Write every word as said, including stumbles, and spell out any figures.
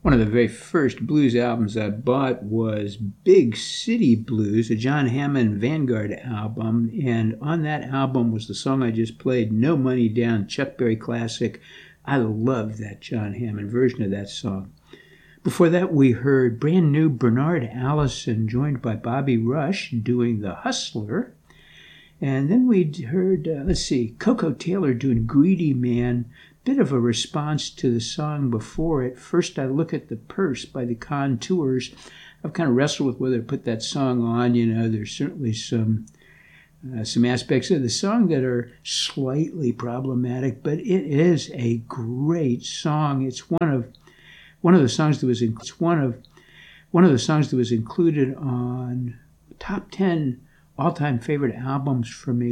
One of the very first blues albums I bought was Big City Blues, a John Hammond Vanguard album, and on that album was the song I just played, No Money Down, Chuck Berry classic. I love that John Hammond version of that song. Before that, we heard brand new Bernard Allison, joined by Bobby Rush, doing The Hustler. And then we heard, uh, let's see, Coco Taylor doing Greedy Man, bit of a response to the song before it. First I Look at the Purse by the Contours. I've kind of wrestled with whether to put that song on. You know, there's certainly some uh, some aspects of the song that are slightly problematic, but it is a great song. It's one of one of the songs that was in, it's one of one of the songs that was included on top ten all-time favorite albums for me